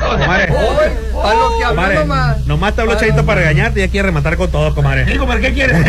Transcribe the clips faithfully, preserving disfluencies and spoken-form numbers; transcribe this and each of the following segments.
Comadre, a lo que habló nomás. Nomás te habló Chayito para regañarte y ya quiere rematar con todo, comadre. Digo, ¿por qué quieres?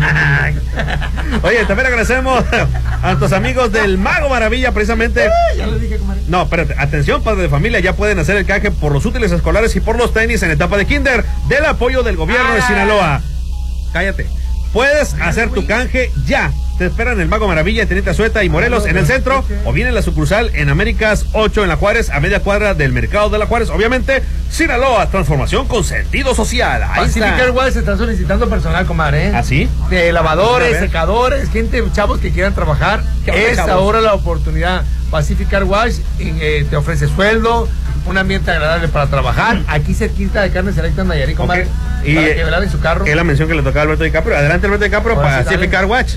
Oye, también agradecemos a nuestros amigos del Mago Maravilla, precisamente. Ya lo dije, comadre. No, espérate, atención, padres de familia, ya pueden hacer el canje por los útiles escolares y por los tenis en etapa de kinder del apoyo del gobierno de Sinaloa. Cállate. Puedes hacer tu canje ya. Te esperan el Mago Maravilla en Tenita Sueta y Morelos en el centro, o bien en la sucursal en Américas ocho en La Juárez, a media cuadra del mercado de La Juárez. Obviamente, Sinaloa, transformación con sentido social. Ahí Pacific está. Airways se está solicitando personal, comadre, ¿eh? ¿Ah, sí? De lavadores, secadores, gente, chavos que quieran trabajar. Es chavos? ahora la oportunidad. Pacific Airways eh, te ofrece sueldo, un ambiente agradable para trabajar. Aquí cerquita de Carne Selecta en Nayarit, comadre. Okay. Y para que vean en su carro. Es la mención que le tocaba a Alberto DiCaprio. Adelante, Alberto DiCaprio, Ahora sí, Pacific dale. Air Watch.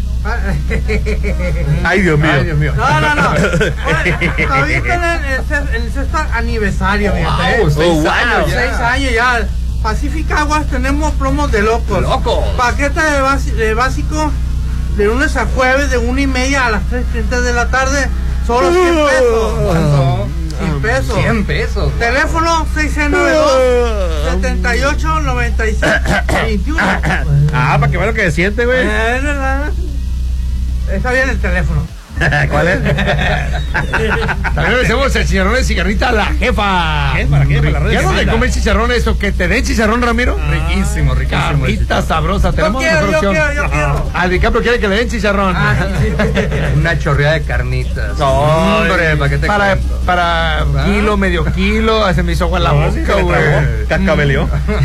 Ay, Dios mío. Ay, Dios mío. No, no, no. Ahorita en el, el, el sexto aniversario, Wow, fíjate. seis Oh, wow. años ya. Seis años ya. Pacific Aguas tenemos promos de locos. Locos. Paquete de, basi- de básico de lunes a jueves de una y media a las tres treinta de la tarde. Solo cien pesos. ¿Cuánto? cien pesos. cien pesos. Teléfono seis seis nueve dos, siete ocho, nueve seis dos uno. Ah, para que vea lo que se siente, güey. Eh, no, no. Está bien el teléfono. ¿Cuál es? También le decimos el chicharrón de cigarrita a la jefa. ¿Qué? ¿Para qué? ¿Para la red? ¿Ya no le comen chicharrón eso? ¿Que te den chicharrón, Ramiro? Riquísimo, riquísimo. Carnita sabrosa. Yo Tenemos quiero, una yo producción. quiero, yo quiero. Al DiCaprio quiere que le den chicharrón. Ah, sí, sí. Una chorreada de carnitas. No, hombre, ¿para qué te para, cuento? para kilo, medio kilo, se me hizo agua en la No, sí, boca, se le güey. tragó. Cascabeleó.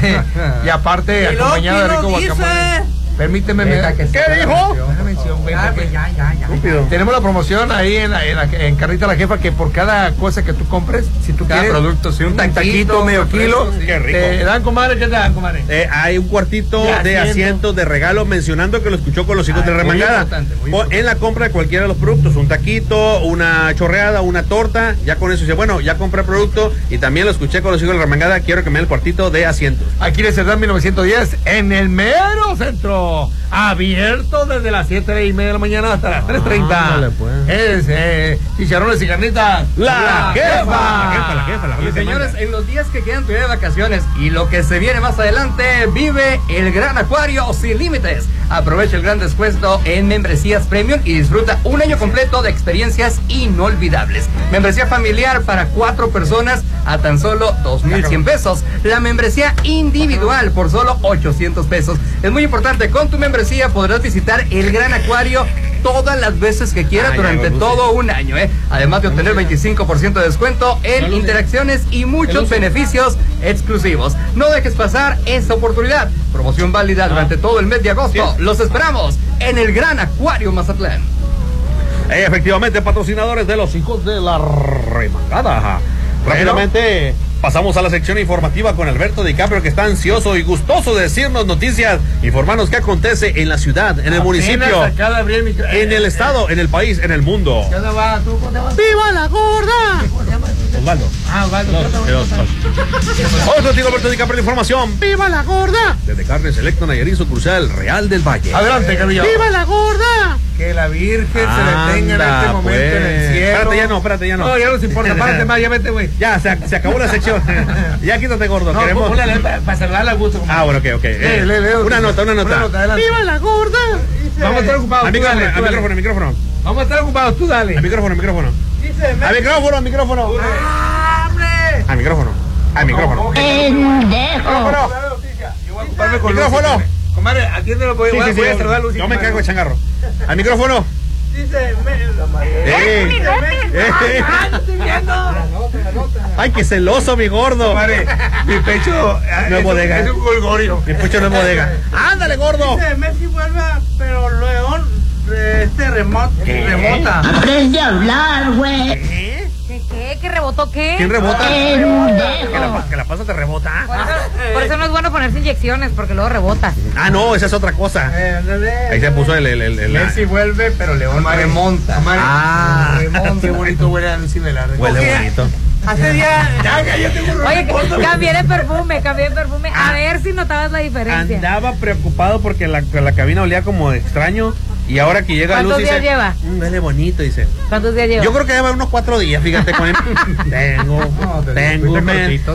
Y aparte, Y luego, acompañado de ¿quién rico lo dice? guacamole. Permíteme, me Deja que ¿qué se dijo? haga la Una mención, güey, Ya, porque pues, ya, ya, ya. Estúpido. tenemos la promoción ahí en, la, en, la, en Carnita La Jefa, que por cada cosa que tú compres, si tú Cada quieres producto, sí, un un taquito, taquito, medio refresco, kilo, sí. Qué rico. te dan, comadre. ¿Qué te dan, comadre? Eh, hay un cuartito De de, asiento. asientos de regalo mencionando que lo escuchó con los hijos Ah, de muy Remangada. importante, muy O importante. en la compra de cualquiera de los productos, un taquito, una chorreada, una torta, ya con eso dice, bueno, ya compré el producto y también lo escuché con los hijos de Remangada, quiero que me den el cuartito de asientos. Aquí en el Cerdán mil novecientos diez, en el mero centro, abierto desde las siete y media de la mañana hasta las tres treinta. Ándale, pues. Es eh, chicharrones y carnitas. La jefa. La jefa, la jefa, la Y jefa. señores, en los días que quedan todavía de vacaciones y lo que se viene más adelante, vive el Gran Acuario sin límites. Aprovecha el gran descuento en membresías premium y disfruta un año completo de experiencias inolvidables. Membresía familiar para cuatro personas a tan solo dos mil cien pesos. La membresía individual por solo ochocientos pesos. Es muy importante, con tu membresía podrás visitar el Gran Acuario todas las veces que quieras Ay, durante ay, Lucy. todo un año, ¿eh? Además de obtener veinticinco por ciento de descuento en interacciones y muchos beneficios exclusivos. No dejes pasar esta oportunidad. Promoción válida durante todo el mes de agosto. Los esperamos en el Gran Acuario Mazatlán. Eh, efectivamente, patrocinadores de los hijos de la Remangada. Ajá. Rápidamente pasamos a la sección informativa con Alberto DiCaprio, que está ansioso y gustoso de decirnos noticias, informarnos qué acontece en la ciudad, en el municipio, Acaba de abrir el micro- en el estado, en el país, en el mundo. ¿Qué onda va? ¿Tú cómo te llamas? ¡Viva la gorda! Osvaldo. Ah, vale. Hoy contigo, Alberto DiCaprio, la información. ¡Viva la gorda! Desde Carne Selecta Nayarit, sucursal Real del Valle. Adelante, Camilo. ¡Viva la gorda! Que la Virgen se Anda, detenga en este momento pues. en el cielo. Espérate, ya no, espérate, ya no. No, ya no se importa. Párate más, ya vete, güey. Ya, se, se acabó la sección. Ya quítate, gordo. No, Queremos... ponle para, para cerrarla a gusto. Ah, bueno, ok, ok. Eh, Lee, lee, lee. una nota, una nota. adelante. ¡Viva la gorda! Vamos a estar ocupados. Al tú micrófono, dale, tú al dale. micrófono, al micrófono. Vamos a estar ocupados, tú dale. Al micrófono, al micrófono. Dice, Al micrófono, al micrófono. ¡Ah, hombre! Al micrófono. Al micrófono. Micrófono. Yo voy a ocuparme con Micrófono. Lucy. Comadre, atiéndelo, voy, Sí, voy, sí, sí, voy a saludar a Lucy. Yo me comadre. cago de changarro. Al micrófono. Dice, me... Eh, eh. ¡Ah, no estoy viendo! Ay, qué celoso, mi gordo. Comadre, mi pecho No es bodega. Es un golgorio. Mi pucho no es bodega. Ándale, gordo. Dice, Messi vuelve, pero León eh, este remota. remota. Aprende a hablar, güey. ¿Eh? ¿Qué qué? ¿Qué rebotó qué? ¿Quién rebota? Que la, que la pasa te rebota. Por eso, por eso no es bueno ponerse inyecciones, porque luego rebota. Ah, no, esa es otra cosa. Eh, ándale, Ahí se puso el... el, el, el- Messi vuelve, pero León remonta. Comadre, Ah. remonta. Qué bonito huele a Lucy Velarde. Huele bonito. Hace días... Ya, cállate, burro. Oye, cambié de perfume, cambié de perfume. A ver si notabas la diferencia. Andaba preocupado porque la, la cabina olía como extraño. Y ahora que llega Luz ¿Cuántos dice... días lleva? "Mm, huele bonito", dice. ¿Cuántos días lleva? Yo creo que lleva unos cuatro días, fíjate con él. tengo, No, te- tengo, fuiste men. cortito.